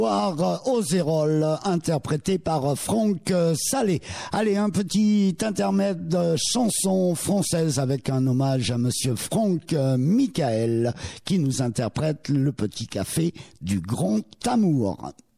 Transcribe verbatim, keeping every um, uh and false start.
Ozerol, interprété par Franck Salé. Allez, un petit intermède de chanson française avec un hommage à monsieur Franck Michael qui nous interprète Le Petit Café du Grand Amour.